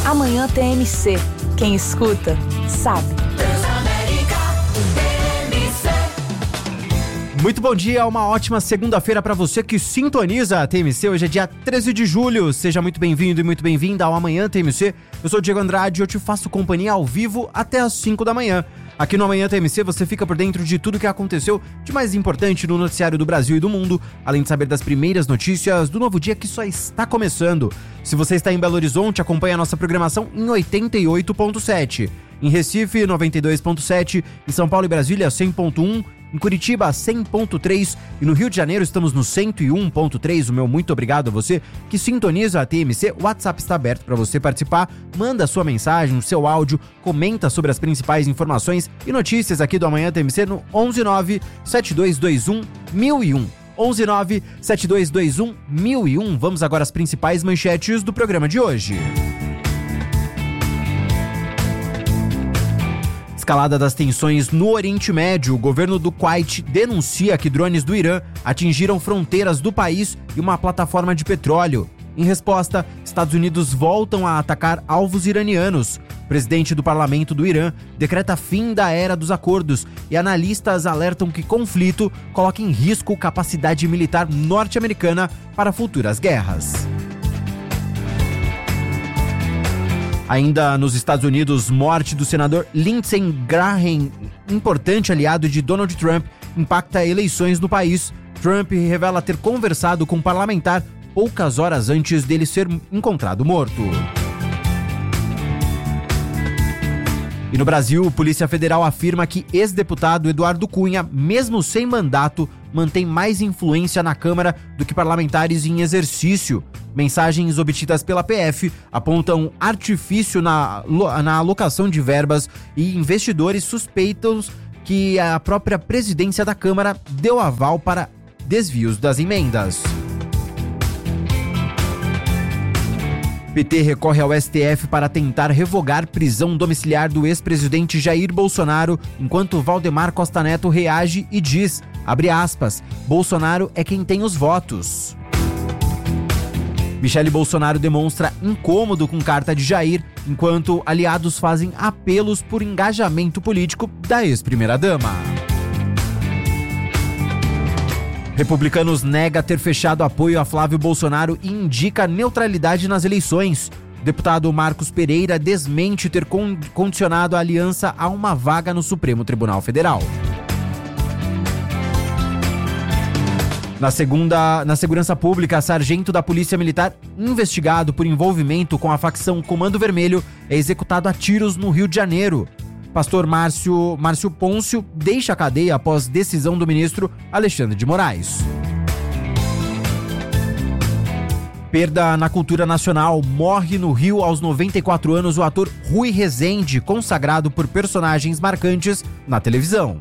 Amanhã TMC. Quem escuta, sabe. Muito bom dia, uma ótima segunda-feira para você que sintoniza a TMC. Hoje é dia 13 de julho, seja muito bem-vindo e muito bem-vinda ao Amanhã TMC. Eu sou o Diego Andrade e eu te faço companhia ao vivo até às 5 da manhã. Aqui no Amanhã TMC você fica por dentro de tudo que aconteceu de mais importante no noticiário do Brasil e do mundo, além de saber das primeiras notícias do novo dia que só está começando. Se você está em Belo Horizonte, acompanhe a nossa programação em 88.7. Em Recife, 92.7. Em São Paulo e Brasília, 100.1. Em Curitiba, 100.3 e no Rio de Janeiro estamos no 101.3. O meu muito obrigado a você que sintoniza a TMC. O WhatsApp está aberto para você participar. Manda sua mensagem, o seu áudio, comenta sobre as principais informações e notícias aqui do Amanhã TMC no 119-7221-1001. 119-7221-1001. Vamos agora às principais manchetes do programa de hoje. Escalada das tensões no Oriente Médio, o governo do Kuwait denuncia que drones do Irã atingiram fronteiras do país e uma plataforma de petróleo. Em resposta, Estados Unidos voltam a atacar alvos iranianos. O presidente do parlamento do Irã decreta fim da era dos acordos e analistas alertam que conflito coloca em risco capacidade militar norte-americana para futuras guerras. Ainda nos Estados Unidos, morte do senador Lindsey Graham, importante aliado de Donald Trump, impacta eleições no país. Trump revela ter conversado com um parlamentar poucas horas antes dele ser encontrado morto. E no Brasil, a Polícia Federal afirma que ex-deputado Eduardo Cunha, mesmo sem mandato, mantém mais influência na Câmara do que parlamentares em exercício. Mensagens obtidas pela PF apontam artifício na alocação de verbas e investidores suspeitam que a própria presidência da Câmara deu aval para desvios das emendas. PT recorre ao STF para tentar revogar prisão domiciliar do ex-presidente Jair Bolsonaro, enquanto Valdemar Costa Neto reage e diz, abre aspas, Bolsonaro é quem tem os votos. Michele Bolsonaro demonstra incômodo com carta de Jair, enquanto aliados fazem apelos por engajamento político da ex-primeira-dama. Republicanos nega ter fechado apoio a Flávio Bolsonaro e indica neutralidade nas eleições. O deputado Marcos Pereira desmente ter condicionado a aliança a uma vaga no Supremo Tribunal Federal. Na segurança pública, sargento da Polícia Militar, investigado por envolvimento com a facção Comando Vermelho, é executado a tiros no Rio de Janeiro. Pastor Márcio Pôncio deixa a cadeia após decisão do ministro Alexandre de Moraes. Perda na cultura nacional. Morre no Rio aos 94 anos o ator Rui Rezende, consagrado por personagens marcantes na televisão.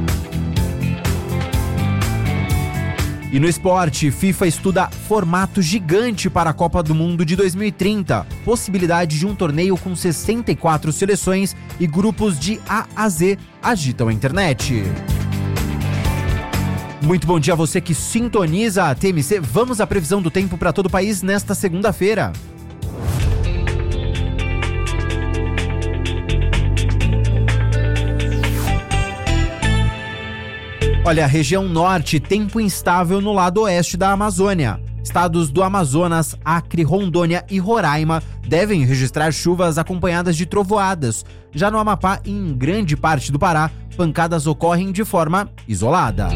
E no esporte, FIFA estuda formato gigante para a Copa do Mundo de 2030. Possibilidade de um torneio com 64 seleções e grupos de A a Z agitam a internet. Muito bom dia a você que sintoniza a TMC. Vamos à previsão do tempo para todo o país nesta segunda-feira. Olha, região norte, tempo instável no lado oeste da Amazônia. Estados do Amazonas, Acre, Rondônia e Roraima devem registrar chuvas acompanhadas de trovoadas. Já no Amapá e em grande parte do Pará, pancadas ocorrem de forma isolada.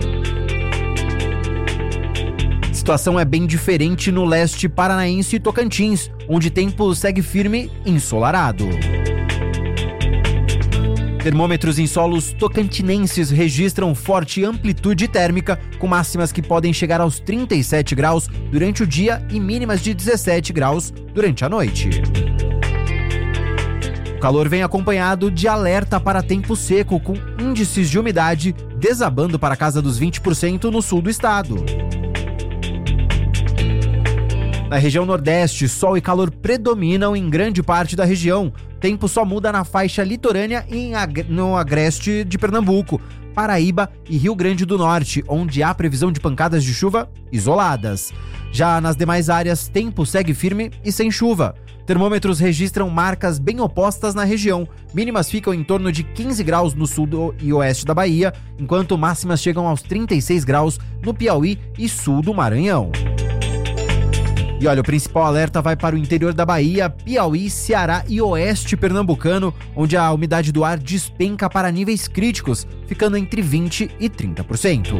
A situação é bem diferente no leste paranaense e Tocantins, onde tempo segue firme e ensolarado. Termômetros em solos tocantinenses registram forte amplitude térmica, com máximas que podem chegar aos 37 graus durante o dia e mínimas de 17 graus durante a noite. O calor vem acompanhado de alerta para tempo seco, com índices de umidade desabando para a casa dos 20% no sul do estado. Na região nordeste, sol e calor predominam em grande parte da região. Tempo só muda na faixa litorânea e no agreste de Pernambuco. Paraíba e Rio Grande do Norte, onde há previsão de pancadas de chuva isoladas. Já nas demais áreas, tempo segue firme e sem chuva. Termômetros registram marcas bem opostas na região. Mínimas ficam em torno de 15 graus no sul e oeste da Bahia, enquanto máximas chegam aos 36 graus no Piauí e sul do Maranhão. E olha, o principal alerta vai para o interior da Bahia, Piauí, Ceará e oeste pernambucano, onde a umidade do ar despenca para níveis críticos, ficando entre 20% e 30%.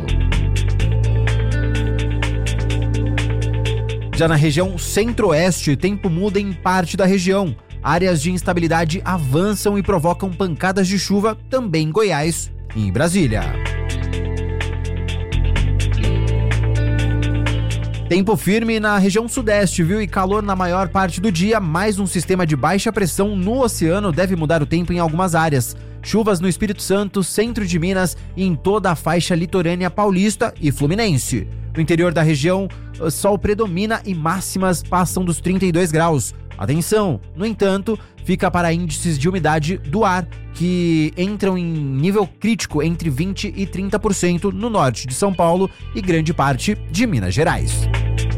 Já na região centro-oeste, tempo muda em parte da região. Áreas de instabilidade avançam e provocam pancadas de chuva também em Goiás e em Brasília. Tempo firme na região sudeste, viu? E calor na maior parte do dia, mais um sistema de baixa pressão no oceano deve mudar o tempo em algumas áreas. Chuvas no Espírito Santo, centro de Minas e em toda a faixa litorânea paulista e fluminense. No interior da região, o sol predomina e máximas passam dos 32 graus. Atenção, no entanto, fica para índices de umidade do ar, que entram em nível crítico entre 20% e 30% no norte de São Paulo e grande parte de Minas Gerais.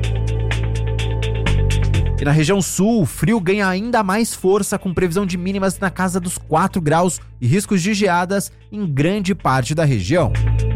E na região sul, o frio ganha ainda mais força, com previsão de mínimas na casa dos 4 graus e riscos de geadas em grande parte da região.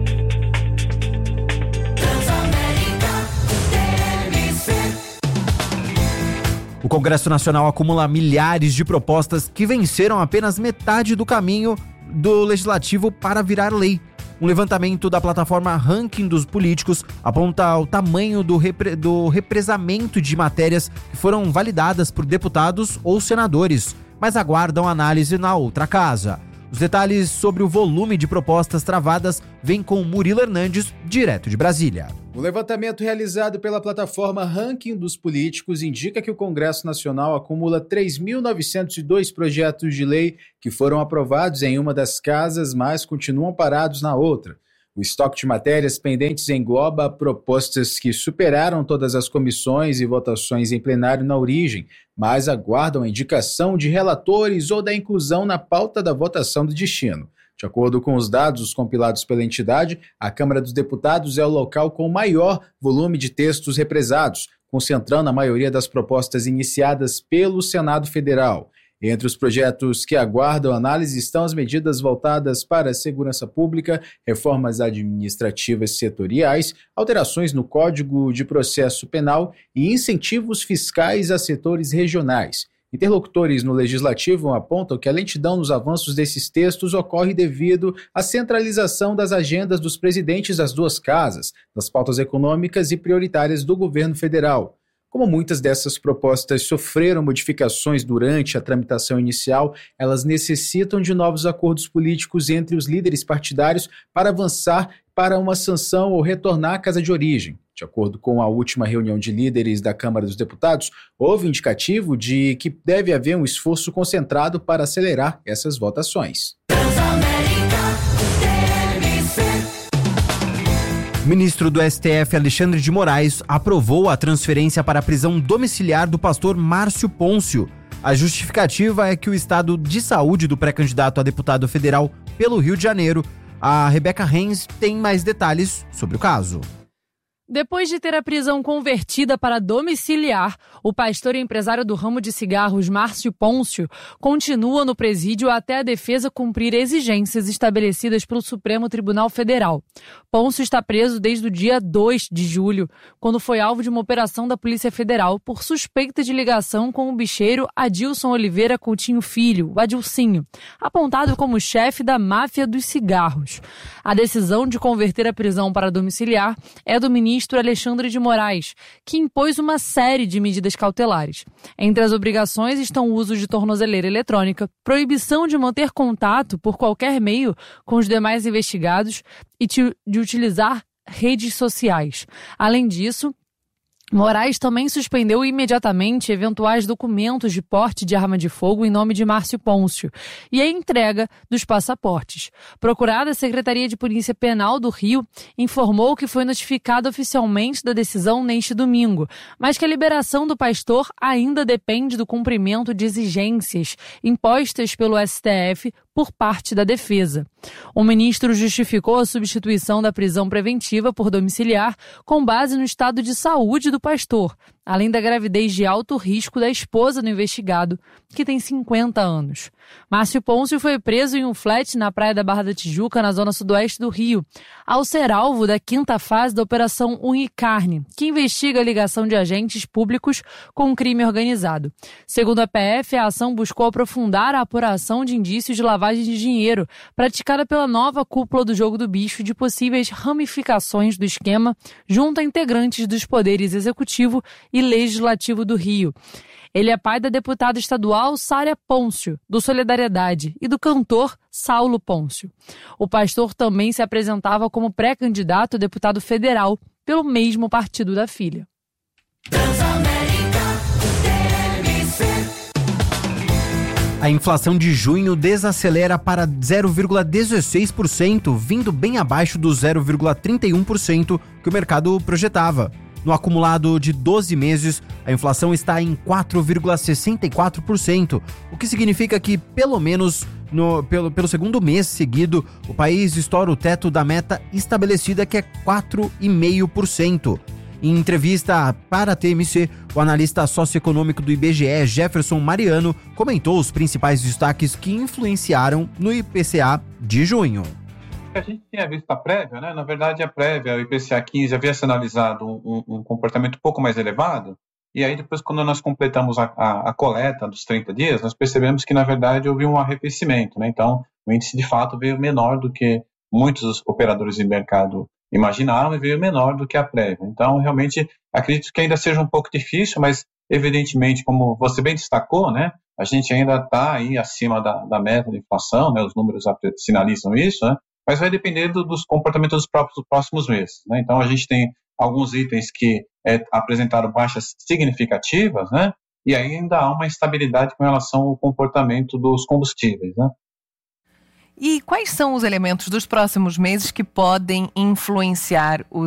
O Congresso Nacional acumula milhares de propostas que venceram apenas metade do caminho do Legislativo para virar lei. Um levantamento da plataforma Ranking dos Políticos aponta o tamanho do represamento de matérias que foram validadas por deputados ou senadores, mas aguardam análise na outra casa. Os detalhes sobre o volume de propostas travadas vêm com Murilo Hernandes, direto de Brasília. O levantamento realizado pela plataforma Ranking dos Políticos indica que o Congresso Nacional acumula 3.902 projetos de lei que foram aprovados em uma das casas, mas continuam parados na outra. O estoque de matérias pendentes engloba propostas que superaram todas as comissões e votações em plenário na origem, mas aguardam a indicação de relatores ou da inclusão na pauta da votação do destino. De acordo com os dados compilados pela entidade, a Câmara dos Deputados é o local com maior volume de textos represados, concentrando a maioria das propostas iniciadas pelo Senado Federal. Entre os projetos que aguardam análise estão as medidas voltadas para a segurança pública, reformas administrativas setoriais, alterações no Código de Processo Penal e incentivos fiscais a setores regionais. Interlocutores no Legislativo apontam que a lentidão nos avanços desses textos ocorre devido à centralização das agendas dos presidentes das duas casas, das pautas econômicas e prioritárias do governo federal. Como muitas dessas propostas sofreram modificações durante a tramitação inicial, elas necessitam de novos acordos políticos entre os líderes partidários para avançar para uma sanção ou retornar à casa de origem. De acordo com a última reunião de líderes da Câmara dos Deputados, houve indicativo de que deve haver um esforço concentrado para acelerar essas votações. O ministro do STF, Alexandre de Moraes, aprovou a transferência para a prisão domiciliar do pastor Márcio Pôncio. A justificativa é que o estado de saúde do pré-candidato a deputado federal pelo Rio de Janeiro, a Rebeca Renz, tem mais detalhes sobre o caso. Depois de ter a prisão convertida para domiciliar, o pastor e empresário do ramo de cigarros Márcio Pôncio continua no presídio até a defesa cumprir exigências estabelecidas pelo Supremo Tribunal Federal. Pôncio está preso desde o dia 2 de julho, quando foi alvo de uma operação da Polícia Federal por suspeita de ligação com o bicheiro Adilson Oliveira Coutinho Filho, o Adilcinho, apontado como chefe da máfia dos cigarros. A decisão de converter a prisão para domiciliar é do ministro Alexandre de Moraes, que impôs uma série de medidas cautelares. Entre as obrigações estão o uso de tornozeleira eletrônica, proibição de manter contato por qualquer meio com os demais investigados e de utilizar redes sociais. Além disso, Moraes também suspendeu imediatamente eventuais documentos de porte de arma de fogo em nome de Márcio Pôncio e a entrega dos passaportes. Procurada, a Secretaria de Polícia Penal do Rio informou que foi notificada oficialmente da decisão neste domingo, mas que a liberação do pastor ainda depende do cumprimento de exigências impostas pelo STF por parte da defesa. O ministro justificou a substituição da prisão preventiva por domiciliar com base no estado de saúde do pastor, além da gravidez de alto risco da esposa do investigado, que tem 50 anos. Márcio Pôncio foi preso em um flat na praia da Barra da Tijuca, na zona sudoeste do Rio, ao ser alvo da 5ª fase da Operação Unicarne, que investiga a ligação de agentes públicos com o crime organizado. Segundo a PF, a ação buscou aprofundar a apuração de indícios de lavagem de dinheiro praticada pela nova cúpula do Jogo do Bicho e de possíveis ramificações do esquema junto a integrantes dos poderes executivo e legislativo do Rio. Ele é pai da deputada estadual Sária Pôncio, do Solidariedade, e do cantor Saulo Pôncio. O pastor também se apresentava como pré-candidato a deputado federal pelo mesmo partido da filha. A inflação de junho desacelera para 0,16%, vindo bem abaixo do 0,31% que o mercado projetava. No acumulado de 12 meses, a inflação está em 4,64%, o que significa que, pelo menos pelo segundo mês seguido, o país estoura o teto da meta estabelecida, que é 4,5%. Em entrevista para a TMC, o analista socioeconômico do IBGE, Jefferson Mariano, comentou os principais destaques que influenciaram no IPCA de junho. A gente tinha visto a prévia, né? Na verdade, a prévia, o IPCA 15, havia sinalizado um comportamento um pouco mais elevado, e aí depois, quando nós completamos a coleta dos 30 dias, nós percebemos que, na verdade, houve um arrefecimento, né? Então, o índice, de fato, veio menor do que muitos operadores de mercado imaginavam e veio menor do que a prévia. Então, realmente, acredito que ainda seja um pouco difícil, mas, evidentemente, como você bem destacou, né? A gente ainda está aí acima da meta de inflação, né? Os números sinalizam isso, né? Mas vai depender dos comportamentos dos próximos meses, né? Então, a gente tem alguns itens que apresentaram baixas significativas, né? E ainda há uma instabilidade com relação ao comportamento dos combustíveis, né? E quais são os elementos dos próximos meses que podem influenciar os